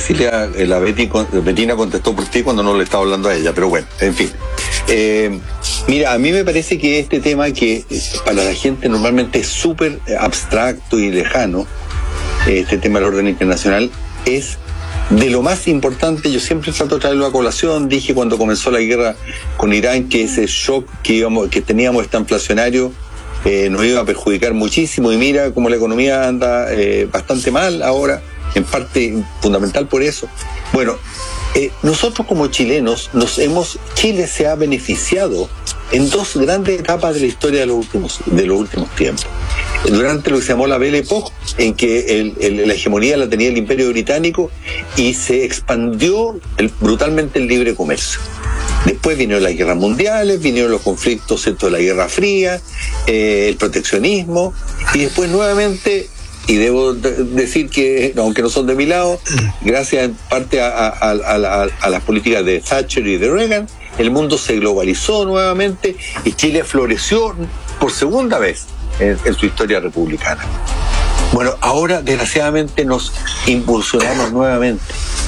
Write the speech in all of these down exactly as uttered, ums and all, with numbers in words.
Cecilia, eh, la Betty, Bettina contestó por ti cuando no le estaba hablando a ella, pero bueno, en fin. Eh, mira, a mí me parece que este tema que para la gente normalmente es súper abstracto y lejano, este tema del orden internacional, es de lo más importante. Yo siempre trato de traerlo a colación. Dije cuando comenzó la guerra con Irán que ese shock que íbamos, que teníamos está inflacionario, eh, nos iba a perjudicar muchísimo, y mira cómo la economía anda eh, bastante mal ahora, en parte fundamental por eso. Bueno, eh, nosotros como chilenos nos hemos, Chile se ha beneficiado en dos grandes etapas de la historia de los últimos, de los últimos tiempos. Durante lo que se llamó la Belle Époque, en que el, el, la hegemonía la tenía el Imperio Británico y se expandió el, brutalmente el libre comercio. Después vinieron las guerras mundiales, vinieron los conflictos, ¿cierto?, de la Guerra Fría, eh, el proteccionismo, y después nuevamente, y debo de decir que, aunque no son de mi lado, gracias en parte a, a, a, a, a las políticas de Thatcher y de Reagan, el mundo se globalizó nuevamente y Chile floreció por segunda vez en, en su historia republicana. Bueno, ahora desgraciadamente nos impulsionamos nuevamente.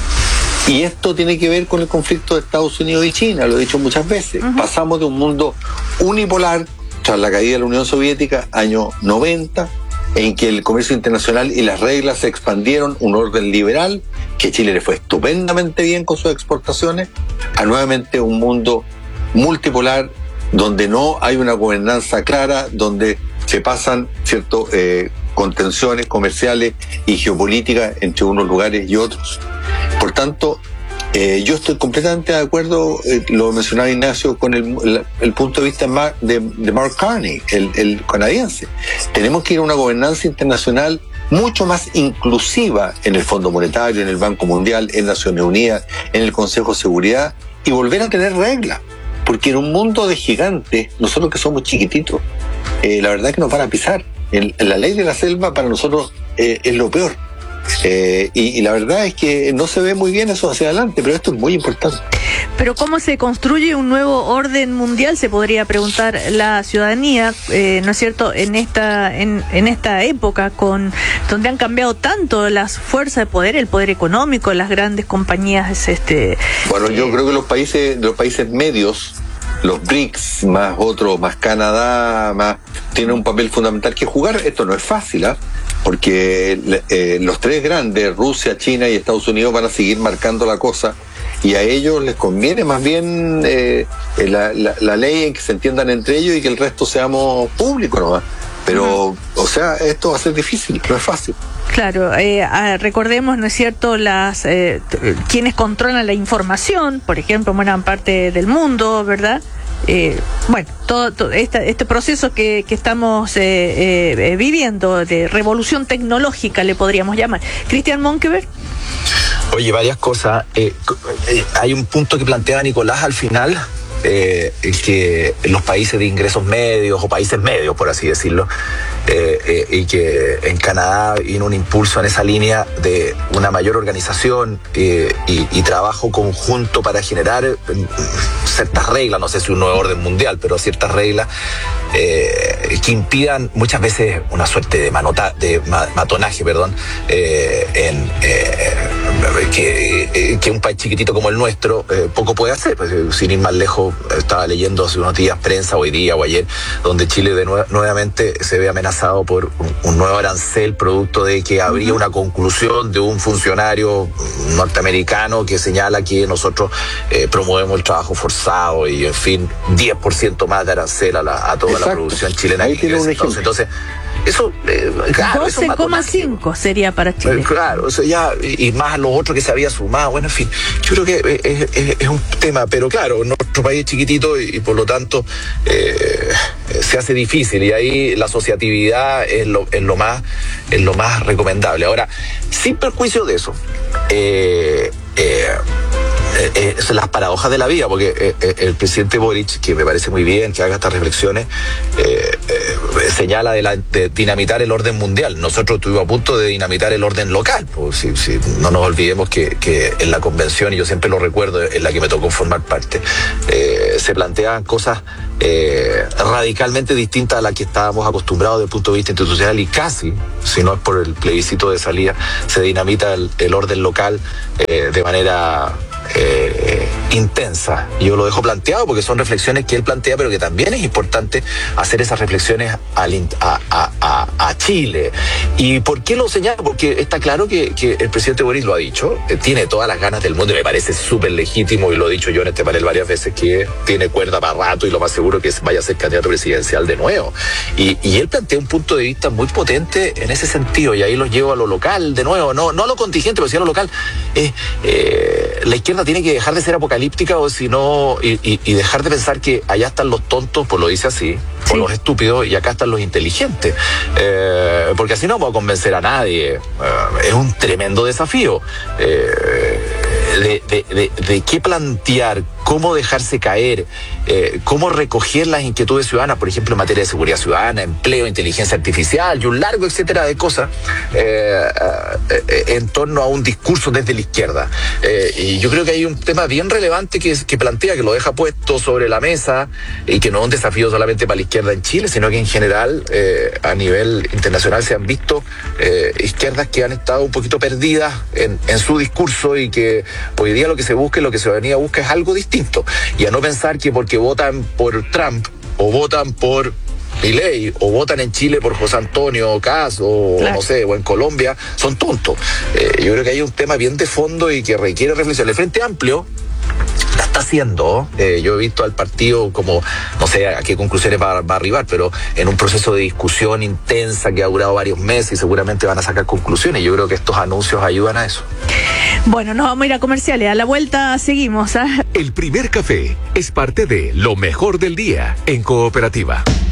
Y esto tiene que ver con el conflicto de Estados Unidos y China, lo he dicho muchas veces. Uh-huh. Pasamos de un mundo unipolar, tras la caída de la Unión Soviética, año noventa, en que el comercio internacional y las reglas se expandieron, un orden liberal, que Chile le fue estupendamente bien con sus exportaciones, a nuevamente un mundo multipolar, donde no hay una gobernanza clara, donde se pasan, ¿cierto?, eh, contenciones comerciales y geopolíticas entre unos lugares y otros. Por tanto, eh, yo estoy completamente de acuerdo, eh, lo mencionaba Ignacio, con el, el, el punto de vista de, de Mark Carney, el, el canadiense. Tenemos que ir a una gobernanza internacional mucho más inclusiva en el Fondo Monetario, en el Banco Mundial, en Naciones Unidas, en el Consejo de Seguridad, y volver a tener reglas. Porque en un mundo de gigantes, nosotros que somos chiquititos, eh, la verdad es que nos van a pisar. El, la ley de la selva para nosotros eh, es lo peor. Eh, y, y la verdad es que no se ve muy bien eso hacia adelante, pero esto es muy importante. Pero ¿cómo se construye un nuevo orden mundial? Se podría preguntar la ciudadanía, eh, ¿no es cierto?, en esta en, en esta época con donde han cambiado tanto las fuerzas de poder, el poder económico, las grandes compañías. este Bueno, yo eh, creo que los países, los países medios, los B R I C S, más otros, más Canadá, más, tienen un papel fundamental que jugar. Esto no es fácil, ¿eh? Porque eh, los tres grandes, Rusia, China y Estados Unidos, van a seguir marcando la cosa, y a ellos les conviene más bien eh, la, la, la ley en que se entiendan entre ellos y que el resto seamos públicos nomás. Pero, uh-huh. o sea, esto va a ser difícil, no es fácil. Claro, eh, recordemos, ¿no es cierto?, las eh, quienes controlan la información, por ejemplo, en buena parte del mundo, ¿verdad? Eh, bueno, todo, todo este, este proceso que, que estamos eh, eh, viviendo de revolución tecnológica, le podríamos llamar. Cristian Monkeberg. Oye, varias cosas. Eh, eh, hay un punto que plantea Nicolás al final, eh, que los países de ingresos medios, o países medios, por así decirlo, eh, eh, y que en Canadá viene un impulso en esa línea de una mayor organización eh, y, y trabajo conjunto para generar eh, ciertas reglas, no sé si un nuevo orden mundial, pero ciertas reglas eh, que impidan muchas veces una suerte de, manota, de matonaje, perdón, eh, en eh, que, eh, que un país chiquitito como el nuestro eh, poco puede hacer. Pues, sin ir más lejos, estaba leyendo hace unos días prensa, hoy día o ayer, donde Chile de nue- nuevamente se ve amenazado por un, un nuevo arancel, producto de que habría una conclusión de un funcionario norteamericano que señala que nosotros eh, promovemos el trabajo forzado y, en fin, diez por ciento más de arancel a, la, a toda Exacto. la producción chilena. Ahí tiene un ejemplo. Entonces, eso, eh, claro, doce coma cinco sería para Chile. Eh, claro, eso ya, y, y más lo otro que se había sumado. Bueno, en fin, yo creo que es, es, es un tema, pero claro, nuestro país es chiquitito y, y por lo tanto eh, se hace difícil, y ahí la asociatividad es lo, es lo más, es lo más recomendable. Ahora, sin perjuicio de eso, eh, eh, Eh, eh, son las paradojas de la vida, porque eh, eh, el presidente Boric, que me parece muy bien que haga estas reflexiones, eh, eh, señala de, la, de dinamitar el orden mundial. Nosotros estuvimos a punto de dinamitar el orden local. Pues, si, si, no nos olvidemos que, que en la convención, y yo siempre lo recuerdo, en la que me tocó formar parte, eh, se planteaban cosas eh, radicalmente distintas a las que estábamos acostumbrados desde el punto de vista institucional, y casi, si no es por el plebiscito de salida, se dinamita el, el orden local eh, de manera Eh, intensa. Yo lo dejo planteado porque son reflexiones que él plantea, pero que también es importante hacer esas reflexiones al, a, a, a, a Chile. ¿Y por qué lo señalo? Porque está claro que, que el presidente Boric lo ha dicho, eh, tiene todas las ganas del mundo, y me parece súper legítimo, y lo he dicho yo en este panel varias veces, que tiene cuerda para rato, y lo más seguro que vaya a ser candidato presidencial de nuevo. Y, y él plantea un punto de vista muy potente en ese sentido, y ahí los llevo a lo local de nuevo, no, no a lo contingente, pero sí a lo local. Eh, eh, la izquierda tiene que dejar de ser apocalíptica, o si no, y, y, y dejar de pensar que allá están los tontos, pues lo dice así, o sí, los estúpidos, y acá están los inteligentes, eh, porque así no puedo convencer a nadie. Eh, es un tremendo desafío eh, de, de, de, de qué plantear, cómo dejarse caer, eh, cómo recoger las inquietudes ciudadanas, por ejemplo, en materia de seguridad ciudadana, empleo, inteligencia artificial y un largo etcétera de cosas eh, eh, en torno a un discurso desde la izquierda. Eh, y yo creo que hay un tema bien relevante que, que plantea, que lo deja puesto sobre la mesa, y que no es un desafío solamente para la izquierda en Chile, sino que en general eh, a nivel internacional se han visto eh, izquierdas que han estado un poquito perdidas en, en su discurso, y que hoy día lo que se busca y lo que se venía busca es algo distinto. Y a no pensar que porque votan por Trump o votan por Milei o votan en Chile por José Antonio Kast o claro, no sé, o en Colombia, son tontos. Eh, yo creo que hay un tema bien de fondo y que requiere reflexión. El Frente Amplio la está haciendo. Eh, yo he visto al partido como, no sé a qué conclusiones va, va a arribar, pero en un proceso de discusión intensa que ha durado varios meses, y seguramente van a sacar conclusiones. Yo creo que estos anuncios ayudan a eso. Bueno, nos vamos a ir a comerciales. A la vuelta seguimos. ¿eh? El primer café es parte de lo mejor del día en Cooperativa.